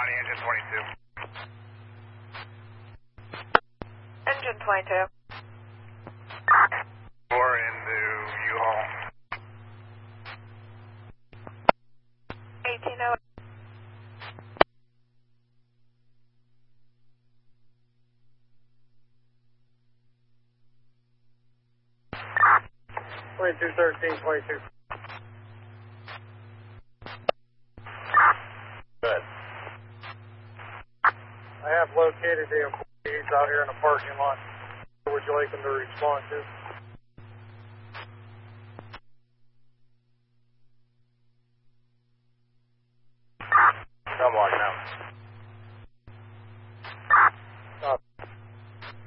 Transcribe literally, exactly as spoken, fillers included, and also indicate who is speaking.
Speaker 1: County, engine twenty-two.
Speaker 2: Engine twenty-two.
Speaker 1: Four into U-Haul.
Speaker 2: eighteen oh.
Speaker 3: twenty-two thirteen, twenty-two.
Speaker 1: Good.
Speaker 3: I have located the employees out here in the parking lot. Would you like them to respond to?